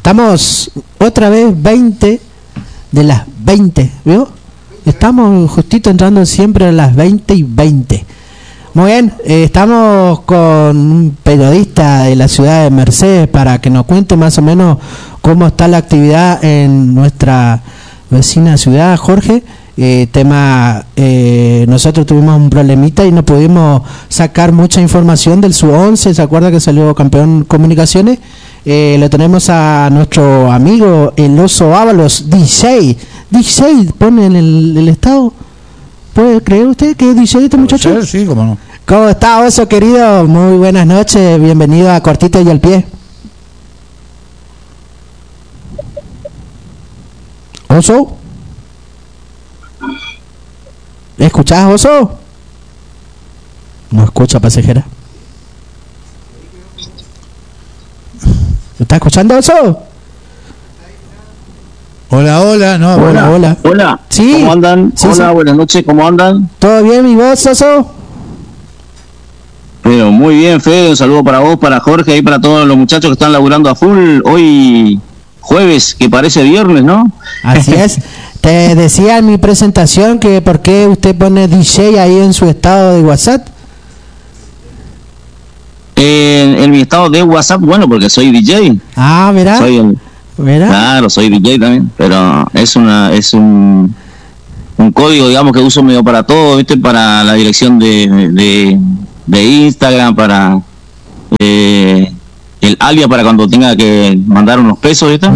Estamos otra vez 20 de las 20, ¿vio? Estamos justito entrando siempre a las 20:20. Muy bien, estamos con un periodista de la ciudad de Mercedes para que nos cuente más o menos cómo está la actividad en nuestra vecina ciudad, Jorge. Nosotros tuvimos un problemita y no pudimos sacar mucha información del sub-11. ¿Se acuerda que salió campeón Comunicaciones? Lo tenemos a nuestro amigo el Oso Ábalos, DJ pone en el estado. ¿Puede creer usted que es DJ este muchacho? Sí, cómo no. ¿Cómo está, Oso querido? Muy buenas noches, bienvenido a Cortito y al Pie. ¿Oso? ¿Escuchás, Oso? No escucha, pasajera. ¿Estás escuchando, Oso? Hola, no. Hola. Sí. ¿Cómo andan? Sí, hola, sí. Buenas noches, ¿cómo andan? ¿Todo bien, mi voz, Oso? Pero muy bien, Fede, un saludo para vos, para Jorge y para todos los muchachos que están laburando a full. Hoy jueves, que parece viernes, ¿no? Así es. Te decía en mi presentación que por qué usted pone DJ ahí en su estado de WhatsApp. En mi estado de WhatsApp, bueno, porque soy DJ. Ah, ¿verdad? Claro, soy DJ también, pero es un código, digamos, que uso medio para todo, ¿viste? Para la dirección de Instagram, para el alias para cuando tenga que mandar unos pesos, ¿viste?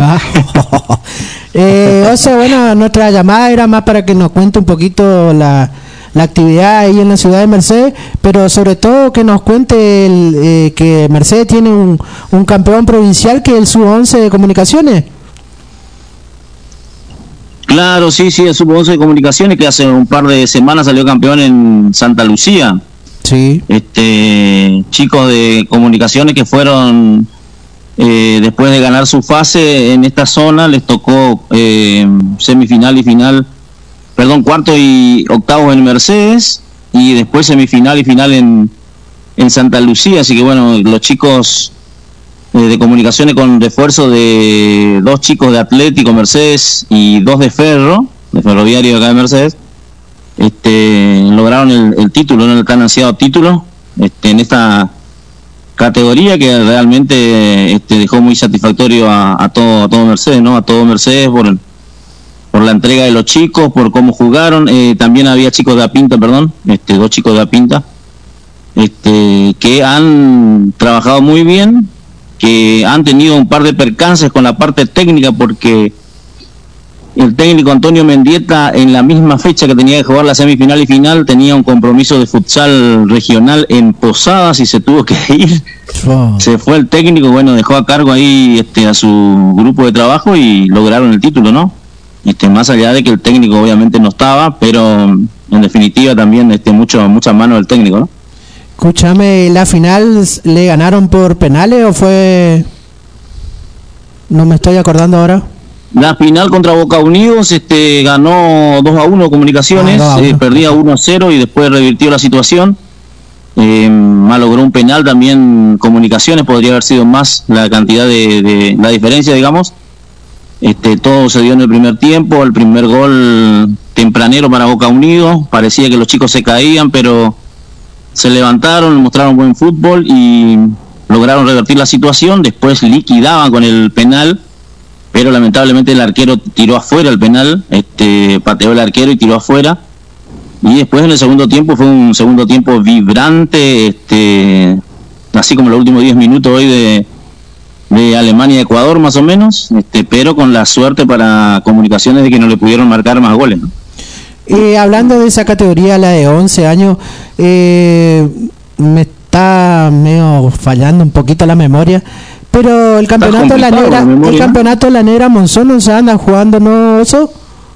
Oso, bueno, nuestra llamada era más para que nos cuente un poquito la actividad ahí en la ciudad de Mercedes, pero sobre todo que nos cuente que Mercedes tiene un campeón provincial que es el sub-11 de Comunicaciones. Claro, sí, el sub-11 de Comunicaciones, que hace un par de semanas salió campeón en Santa Lucía. Sí. Chicos de Comunicaciones que fueron, después de ganar su fase en esta zona, les tocó semifinal y final, cuarto y octavos en Mercedes, y después semifinal y final en Santa Lucía. Así que bueno, los chicos de Comunicaciones, con refuerzo de 2 chicos de Atlético Mercedes y 2 de Ferroviario acá de Mercedes, lograron el título, el tan ansiado título en esta categoría, que realmente dejó muy satisfactorio a todo Mercedes, ¿no? A todo Mercedes por la entrega de los chicos, por cómo jugaron. También había chicos de Apinta, 2 chicos de Apinta, que han trabajado muy bien, que han tenido un par de percances con la parte técnica, porque el técnico Antonio Mendieta, en la misma fecha que tenía que jugar la semifinal y final, tenía un compromiso de futsal regional en Posadas y se tuvo que ir. Se fue el técnico, bueno, dejó a cargo ahí a su grupo de trabajo y lograron el título, ¿no? Más allá de que el técnico obviamente no estaba, pero en definitiva también mucha mano del técnico, ¿no? Escúchame, ¿la final le ganaron por penales o fue...? No me estoy acordando ahora. La final contra Boca Unidos ganó 2-1 Comunicaciones, perdía 1-0 y después revirtió la situación. Malogró un penal también Comunicaciones, podría haber sido más la cantidad de la diferencia, digamos. Todo se dio en el primer tiempo, el primer gol tempranero para Boca Unidos, parecía que los chicos se caían, pero se levantaron, mostraron buen fútbol y lograron revertir la situación. Después liquidaban con el penal, pero lamentablemente el arquero tiró afuera el penal, pateó el arquero y tiró afuera. Y después en el segundo tiempo fue un segundo tiempo vibrante, así como los últimos 10 minutos hoy de Alemania-Ecuador más o menos, pero con la suerte para Comunicaciones de que no le pudieron marcar más goles, ¿no? Hablando de esa categoría, la de 11 años, me está medio fallando un poquito la memoria, pero el campeonato de la Negra Monzón no se anda jugando, ¿no, Oso?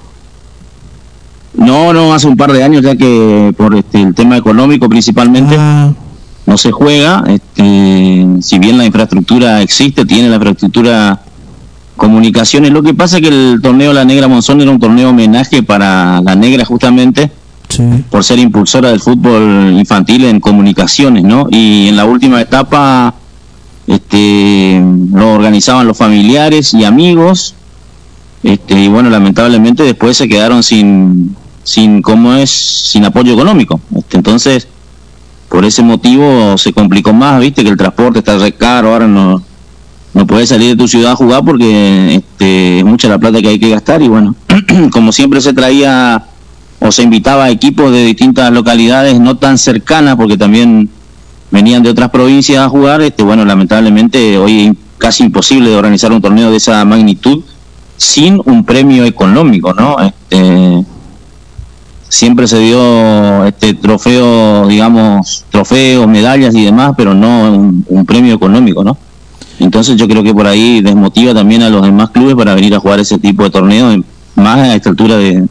No, hace un par de años ya que por el tema económico principalmente no se juega. Si bien la infraestructura existe, tiene la infraestructura Comunicaciones. Lo que pasa es que el torneo La Negra Monzón era un torneo homenaje para la Negra, justamente, sí, por ser impulsora del fútbol infantil en Comunicaciones, ¿no? Y en la última etapa lo organizaban los familiares y amigos, y bueno, lamentablemente después se quedaron sin apoyo económico. Entonces, por ese motivo se complicó más, viste, que el transporte está re caro, ahora no puedes salir de tu ciudad a jugar porque es mucha la plata que hay que gastar, y bueno, como siempre se traía o se invitaba a equipos de distintas localidades no tan cercanas, porque también venían de otras provincias a jugar, bueno, lamentablemente hoy es casi imposible de organizar un torneo de esa magnitud sin un premio económico, ¿no? Siempre se dio trofeos, medallas y demás, pero no un premio económico, ¿no? Entonces yo creo que por ahí desmotiva también a los demás clubes para venir a jugar ese tipo de torneos, más a esta altura de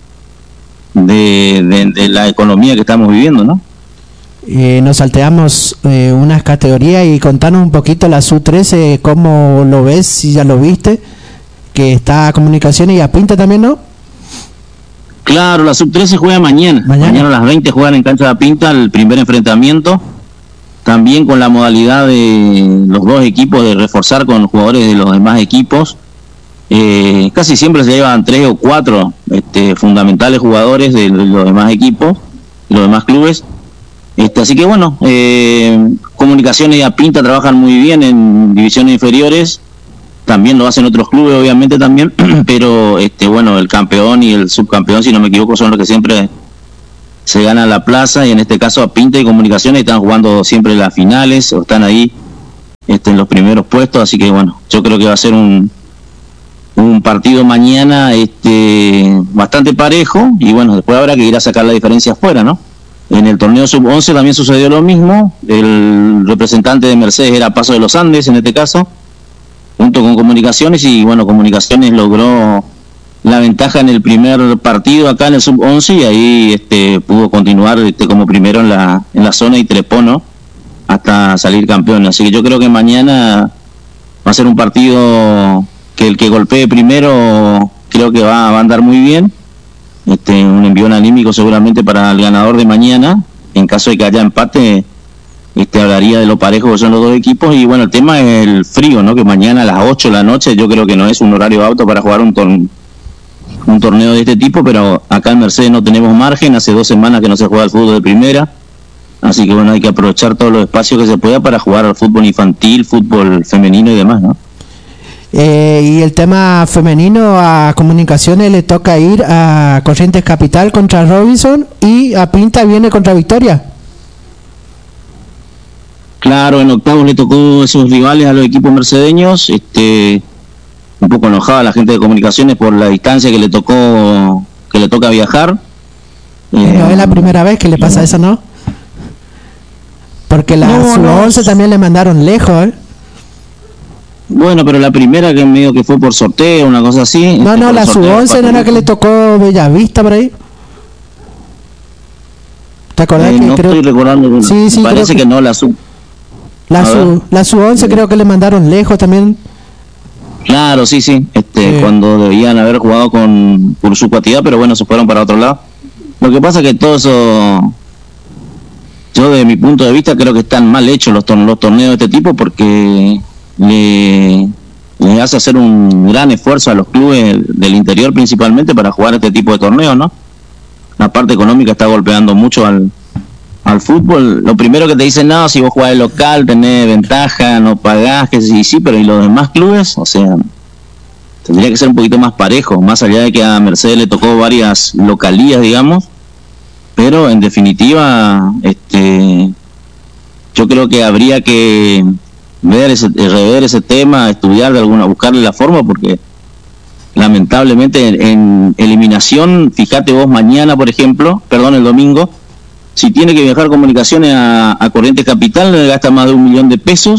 la economía que estamos viviendo, ¿no? Nos salteamos unas categorías y contanos un poquito la Sub-13, cómo lo ves, si ya lo viste, que está a Comunicaciones y a Pinta también, ¿no? Claro, la Sub-13 juega mañana a las 20 juegan en cancha de Pinta el primer enfrentamiento, también con la modalidad de los dos equipos de reforzar con jugadores de los demás equipos. Casi siempre se llevan 3 o 4 fundamentales jugadores de los demás equipos, de los demás clubes. Así que bueno, Comunicaciones y a Pinta trabajan muy bien en divisiones inferiores, también lo hacen otros clubes obviamente también, pero bueno, el campeón y el subcampeón, si no me equivoco, son los que siempre se ganan la plaza, y en este caso a Pinta y Comunicaciones están jugando siempre las finales o están ahí en los primeros puestos, así que bueno, yo creo que va a ser un partido mañana bastante parejo, y bueno, después habrá que ir a sacar la diferencia afuera, ¿no? En el torneo sub-11 también sucedió lo mismo, el representante de Mercedes era Paso de los Andes en este caso, junto con Comunicaciones, y bueno, Comunicaciones logró la ventaja en el primer partido acá en el sub-11, y ahí pudo continuar como primero en la zona y trepó, ¿no?, hasta salir campeón. Así que yo creo que mañana va a ser un partido que el que golpee primero creo que va a andar muy bien, un envión anímico seguramente para el ganador de mañana. En caso de que haya empate, hablaría de lo parejo que son los dos equipos. Y bueno, el tema es el frío, ¿no?, que mañana a las 8 de la noche yo creo que no es un horario apto para jugar un torneo de este tipo, pero acá en Mercedes no tenemos margen, hace 2 semanas que no se juega el fútbol de primera, así que bueno, hay que aprovechar todos los espacios que se pueda para jugar al fútbol infantil, fútbol femenino y demás, ¿no? Y el tema femenino, a Comunicaciones le toca ir a Corrientes Capital contra Robinson, y a Pinta viene contra Victoria. Claro, en octavos le tocó esos rivales a los equipos mercedeños, un poco enojada la gente de Comunicaciones por la distancia que le toca viajar. No es la primera vez que le pasa eso, ¿no? Porque la sub-11 también le mandaron lejos, Bueno, pero la primera que medio que fue por sorteo, una cosa así. No, la sub-11 no era que le tocó Bellavista por ahí. ¿Te acordás que no creo... estoy recordando? Sí, parece que no, la sub. La sub-11 creo que le mandaron lejos también. Claro, sí. Cuando debían haber jugado por su cuantía, pero bueno, se fueron para otro lado. Lo que pasa es que todo eso, yo desde mi punto de vista creo que están mal hechos los torneos de este tipo, porque le hace hacer un gran esfuerzo a los clubes del interior principalmente para jugar este tipo de torneos, ¿no? La parte económica está golpeando mucho al fútbol. Lo primero que te dicen, no, si vos jugás de local tenés ventaja, no pagás, que sí, pero ¿y los demás clubes? O sea, tendría que ser un poquito más parejo, más allá de que a Mercedes le tocó varias localías, digamos, pero en definitiva yo creo que habría que rever ese tema, estudiar buscarle la forma, porque lamentablemente en eliminación, fíjate vos mañana, por ejemplo, el domingo, si tiene que viajar Comunicaciones a Corrientes Capital, le gasta más de $1 millón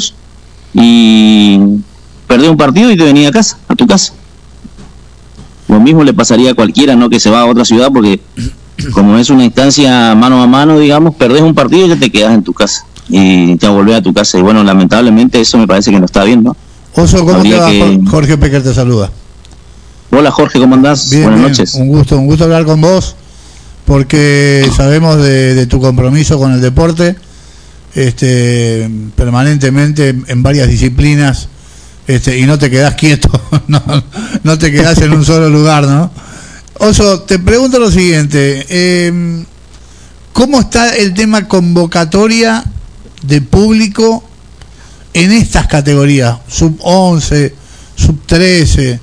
y perdés un partido y te venís a tu casa. Lo mismo le pasaría a cualquiera, ¿no?, que se va a otra ciudad, porque como es una instancia mano a mano, digamos, perdés un partido y ya te quedás en tu casa y ya volvés a tu casa. Y bueno, lamentablemente eso me parece que no está bien, ¿no? Oso, ¿cómo te va? Jorge Pecker te saluda. Hola Jorge, ¿cómo andás? Bien, buenas bien. noches. Un gusto hablar con vos, porque sabemos de tu compromiso con el deporte, permanentemente en varias disciplinas, y no te quedás quieto, no te quedás en un solo lugar, ¿no? Oso, te pregunto lo siguiente, ¿cómo está el tema convocatoria de público en estas categorías? Sub 11, sub 13.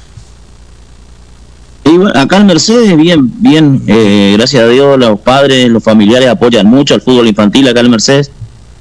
Y bueno, acá en Mercedes bien, gracias a Dios los padres, los familiares apoyan mucho al fútbol infantil acá en Mercedes.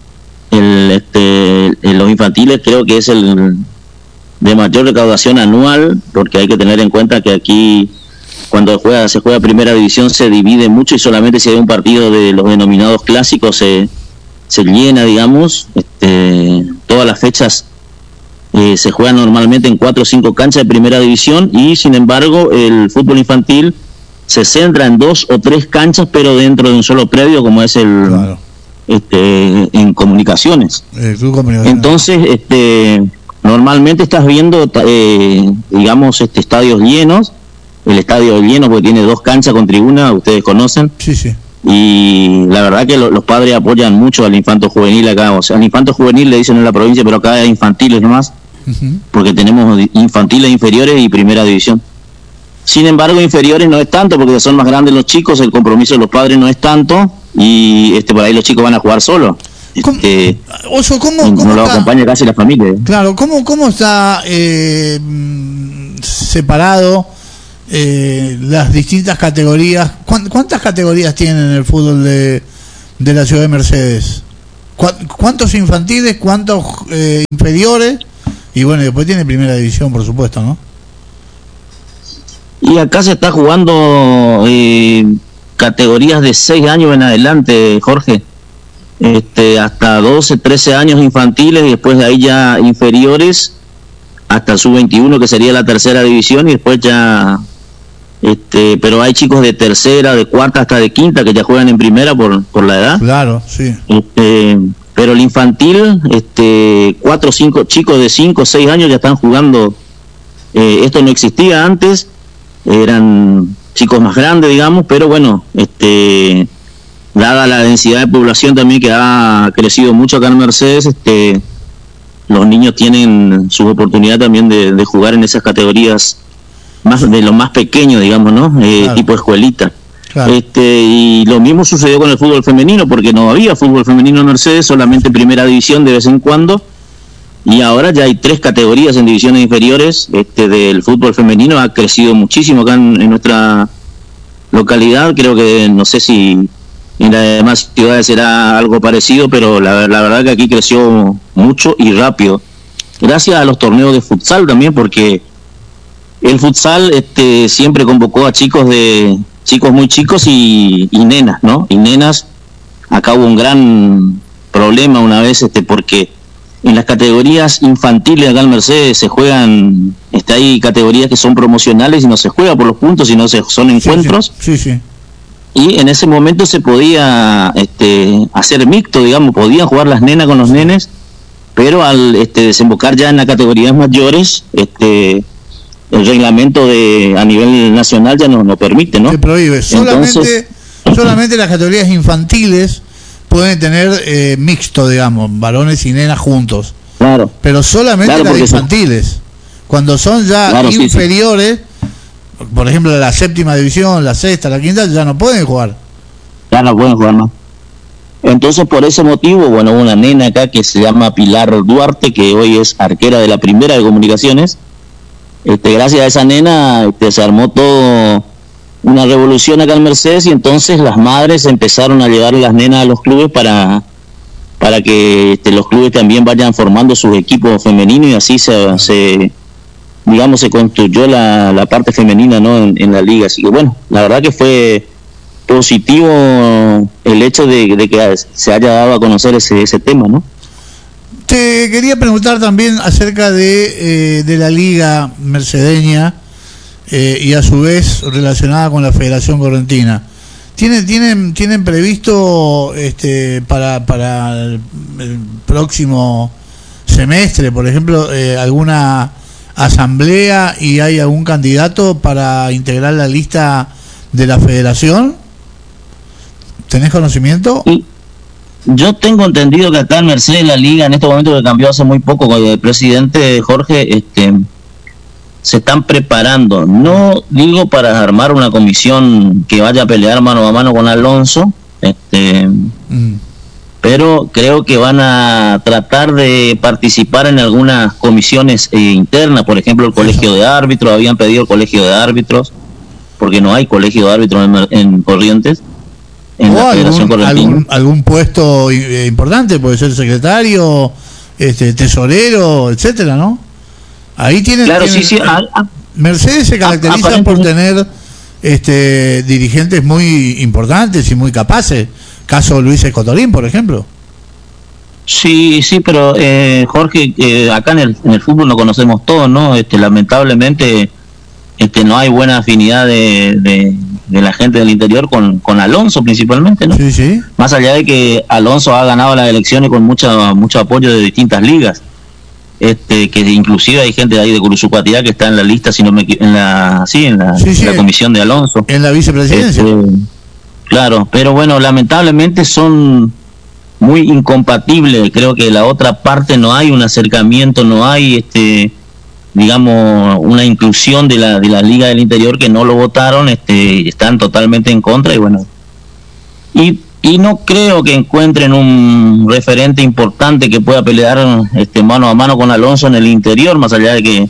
Los infantiles creo que es el de mayor recaudación anual, porque hay que tener en cuenta que aquí cuando se juega primera división se divide mucho y solamente si hay un partido de los denominados clásicos se llena, digamos. Todas las fechas se juegan normalmente en 4 o 5 canchas de primera división, y sin embargo el fútbol infantil se centra en 2 o 3 canchas, pero dentro de un solo predio, como es claro, en Comunicaciones. Entonces normalmente estás viendo digamos estadios llenos. El estadio lleno porque tiene 2 canchas con tribuna, ustedes conocen. Sí. Y la verdad que los padres apoyan mucho al infanto juvenil acá. O sea, al infanto juvenil le dicen en la provincia, pero acá hay infantiles nomás, porque tenemos infantiles inferiores y primera división. Sin embargo, inferiores no es tanto, porque son más grandes los chicos, el compromiso de los padres no es tanto, y por ahí los chicos van a jugar solos. Oso, ¿cómo no lo acompaña casi la familia. Claro, ¿cómo está separado las distintas categorías? ¿Cuántas categorías tienen el fútbol de la ciudad de Mercedes? ¿Cuántos infantiles, cuántos inferiores? Y bueno, después tiene primera división, por supuesto, ¿no? Y acá se está jugando categorías de 6 años en adelante, Jorge. Hasta 12, 13 años infantiles, y después de ahí ya inferiores hasta el sub-21, que sería la tercera división, y después ya pero hay chicos de tercera, de cuarta, hasta de quinta que ya juegan en primera por la edad. Claro, sí. Pero el infantil, 4 o 5 chicos de 5 o 6 años ya están jugando. Esto no existía antes, eran chicos más grandes, digamos, pero bueno, dada la densidad de población también que ha crecido mucho acá en Mercedes, los niños tienen su oportunidad también de jugar en esas categorías más de lo más pequeño, digamos, ¿no? Claro. Tipo escuelita. Claro. Y lo mismo sucedió con el fútbol femenino, porque no había fútbol femenino en Mercedes, solamente primera división de vez en cuando, y ahora ya hay 3 categorías en divisiones inferiores. Del fútbol femenino ha crecido muchísimo acá en nuestra localidad. Creo que no sé si en las demás ciudades será algo parecido, pero la verdad que aquí creció mucho y rápido, gracias a los torneos de futsal también, porque el futsal siempre convocó a chicos muy chicos y nenas, ¿no? Y nenas, acá hubo un gran problema una vez, porque en las categorías infantiles acá en Mercedes se juegan, hay categorías que son promocionales y no se juega por los puntos, sino son encuentros. Sí. Y en ese momento se podía hacer mixto, digamos, podían jugar las nenas con los nenes, pero al desembocar ya en las categorías mayores, el reglamento a nivel nacional ya no permite, ¿no? Se prohíbe. Solamente las categorías infantiles pueden tener mixto, digamos, varones y nenas juntos. Claro. Pero solamente las infantiles. Cuando son ya inferiores, por ejemplo, la 7ª división, la 6ª, la 5ª, ya no pueden jugar. Ya no pueden jugar más. Entonces, por ese motivo, bueno, una nena acá que se llama Pilar Duarte, que hoy es arquera de la primera de Comunicaciones. Gracias a esa nena se armó todo una revolución acá en Mercedes, y entonces las madres empezaron a llevar a las nenas a los clubes para que los clubes también vayan formando sus equipos femeninos, y así se construyó la parte femenina, ¿no? en la liga. Así que bueno, la verdad que fue positivo el hecho de que se haya dado a conocer ese tema, ¿no? Te quería preguntar también acerca de la liga mercedeña, y a su vez relacionada con la Federación Correntina. ¿Tienen previsto para el próximo semestre, por ejemplo, alguna asamblea, y hay algún candidato para integrar la lista de la Federación? ¿Tenés conocimiento? Yo tengo entendido que acá en Mercedes la liga, en este momento que cambió hace muy poco con el presidente Jorge, se están preparando, no digo para armar una comisión que vaya a pelear mano a mano con Alonso, pero creo que van a tratar de participar en algunas comisiones internas, por ejemplo el colegio de árbitros, habían pedido el colegio de árbitros, porque no hay colegio de árbitros en Corrientes, en la Federación Correntina. Algún puesto importante, puede ser secretario, tesorero, etcétera, ¿no? Ahí tienen, claro, sí. Mercedes se caracteriza por tener dirigentes muy importantes y muy capaces. Caso Luis Escotorín, por ejemplo. Sí, pero Jorge, acá en el fútbol no conocemos todos, ¿no? Lamentablemente no hay buena afinidad de la gente del interior con Alonso principalmente, ¿no? Sí. Más allá de que Alonso ha ganado las elecciones con mucho apoyo de distintas ligas. Que inclusive hay gente de ahí de Curuzupatiá que está en la lista, si no me en la comisión de Alonso, en la vicepresidencia. Claro, pero bueno, lamentablemente son muy incompatibles. Creo que la otra parte no hay un acercamiento, no hay digamos una inclusión de la liga del interior, que no lo votaron, están totalmente en contra, y bueno, y no creo que encuentren un referente importante que pueda pelear mano a mano con Alonso en el interior, más allá de que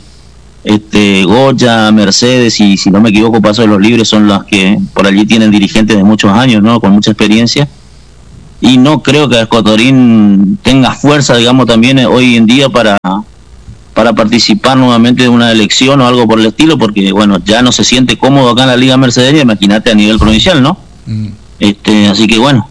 Goya, Mercedes y, si no me equivoco, Paso de los Libres son las que por allí tienen dirigentes de muchos años, ¿no? Con mucha experiencia, y no creo que Escotorín tenga fuerza, digamos, también hoy en día para participar nuevamente de una elección o algo por el estilo, porque bueno, ya no se siente cómodo acá en la Liga Mercedes, imagínate a nivel provincial, ¿no? Así que bueno,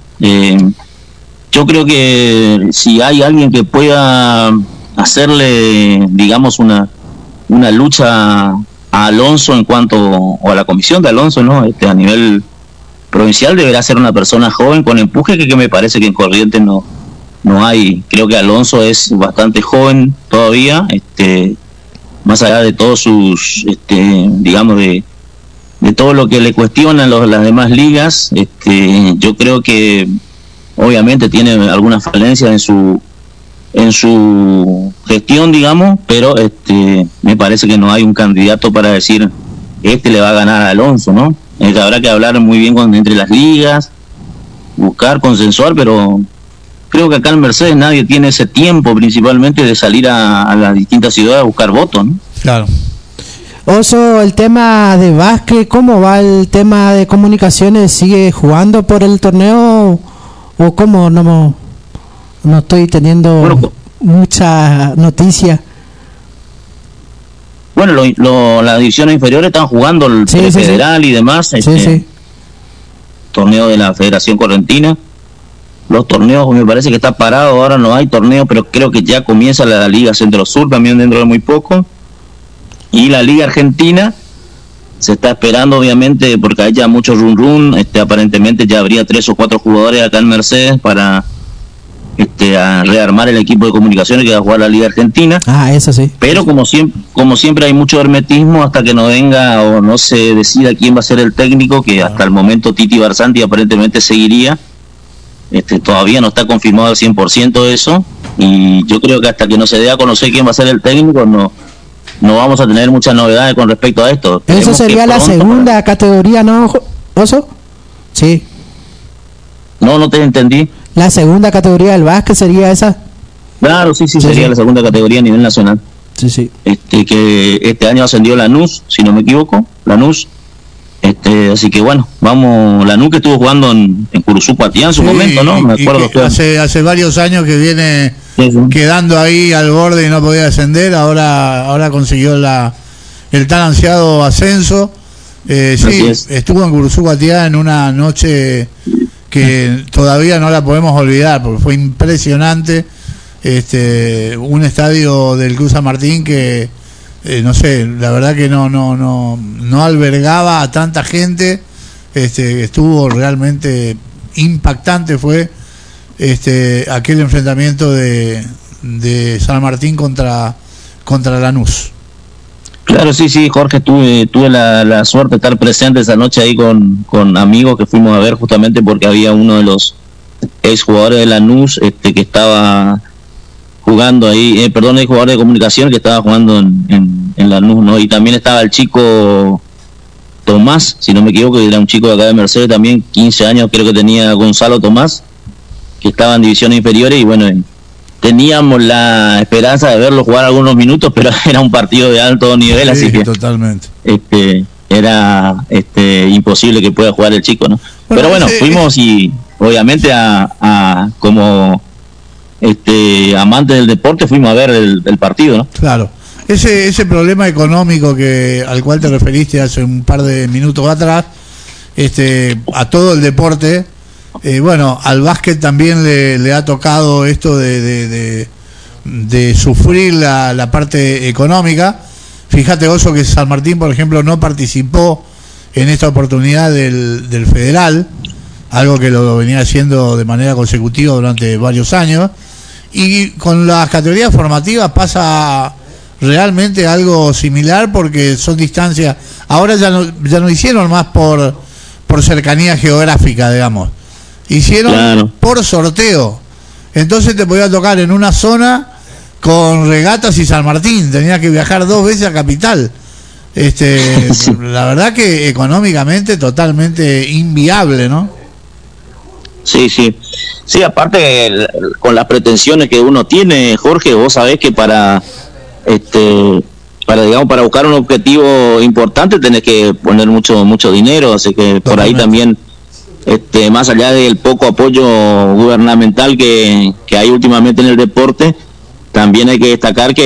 yo creo que si hay alguien que pueda hacerle, digamos, una lucha a Alonso en cuanto, o a la comisión de Alonso, ¿no? A nivel provincial, deberá ser una persona joven con empuje, que me parece que en Corrientes no hay. Creo que Alonso es bastante joven todavía, más allá de todos sus, digamos, de todo lo que le cuestionan las demás ligas. Yo creo que obviamente tiene algunas falencias en su gestión, digamos, pero me parece que no hay un candidato para decir le va a ganar a Alonso, ¿no? Habrá que hablar muy bien entre las ligas, buscar, consensuar, pero creo que acá en Mercedes nadie tiene ese tiempo, principalmente, de salir a las distintas ciudades a buscar votos, ¿no? Claro. Oso, el tema de básquet, ¿cómo va el tema de comunicaciones? ¿Sigue jugando por el torneo o cómo? No estoy teniendo mucha noticia. Bueno, las divisiones inferiores están jugando el federal y demás, torneo de la Federación Correntina. Los torneos, me parece que está parado, ahora no hay torneo, pero creo que ya comienza la Liga Centro-Sur también dentro de muy poco. Y la Liga Argentina se está esperando, obviamente, porque hay ya mucho run, aparentemente ya habría 3 o 4 jugadores acá en Mercedes para a rearmar el equipo de comunicaciones que va a jugar la Liga Argentina. Eso sí. Pero como siempre hay mucho hermetismo hasta que no venga o no se decida quién va a ser el técnico, que hasta el momento Titi Barsanti aparentemente seguiría. Todavía no está confirmado al 100% eso, y yo creo que hasta que no se dé a conocer quién va a ser el técnico, no vamos a tener muchas novedades con respecto a esto. Eso sería la segunda categoría, ¿no, Oso? Sí. No te entendí. La segunda categoría del básquet sería esa. Claro, sí, sería la segunda categoría a nivel nacional. Sí. Que este año ascendió Lanús, si no me equivoco, Lanús. Así que bueno, vamos, Lanús que estuvo jugando en Curuzupatiá en su momento, ¿no? Me acuerdo que hace varios años que viene quedando ahí al borde y no podía descender, ahora consiguió el tan ansiado ascenso. Estuvo en Curuzupatiá en una noche que todavía no la podemos olvidar, porque fue impresionante. Un estadio del Cruz San Martín que no sé, la verdad que no albergaba a tanta gente. Estuvo realmente impactante, fue aquel enfrentamiento de San Martín contra Lanús. Claro, sí, Jorge, tuve la suerte de estar presente esa noche ahí con amigos que fuimos a ver, justamente porque había uno de los exjugadores de Lanús que estaba jugando ahí, ex jugador de Comunicación que estaba jugando en Lanús, ¿no? Y también estaba el chico Tomás, si no me equivoco, que era un chico de acá de Mercedes también, 15 años creo que tenía Gonzalo Tomás, que estaba en divisiones inferiores, y bueno, teníamos la esperanza de verlo jugar algunos minutos, pero era un partido de alto nivel, sí, así que totalmente. Era imposible que pueda jugar el chico, ¿no? Bueno, pero bueno, fuimos y obviamente como amantes del deporte fuimos a ver el partido, ¿no? Claro. Ese problema económico al cual te referiste hace un par de minutos atrás, a todo el deporte, bueno, al básquet también le ha tocado esto de sufrir la parte económica. Fíjate, Oso, que San Martín, por ejemplo, no participó en esta oportunidad del Federal, algo que lo venía haciendo de manera consecutiva durante varios años, y con las categorías formativas pasa realmente algo similar, porque son distancias, ahora ya no hicieron más por cercanía geográfica, digamos, hicieron claro, por sorteo. Entonces te podía tocar en una zona con Regatas y San Martín, tenía que viajar 2 veces a Capital. Sí. La verdad que económicamente totalmente inviable, ¿no? Sí, aparte con las pretensiones que uno tiene, Jorge, vos sabés que para buscar un objetivo importante tenés que poner mucho dinero, así que totalmente. Por ahí también más allá del poco apoyo gubernamental que hay últimamente en el deporte, también hay que destacar que